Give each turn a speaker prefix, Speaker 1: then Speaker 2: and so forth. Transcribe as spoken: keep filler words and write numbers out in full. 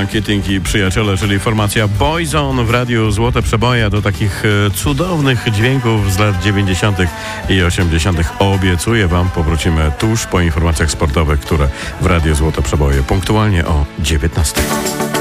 Speaker 1: Keating i przyjaciele, czyli formacja Boyzone w radiu Złote Przeboje. Do takich e, cudownych dźwięków z lat dziewięćdziesiątych i osiemdziesiątych obiecuję wam, powrócimy tuż po informacjach sportowych, które w radiu Złote Przeboje punktualnie o dziewiętnastej.